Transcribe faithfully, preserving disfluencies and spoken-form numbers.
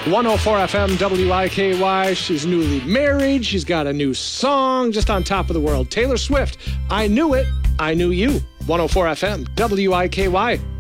one oh four F M W I K Y. She's newly married. She's got a new song just on top of the world. Taylor Swift, I Knew It, I Knew You. one oh four F M W I K Y.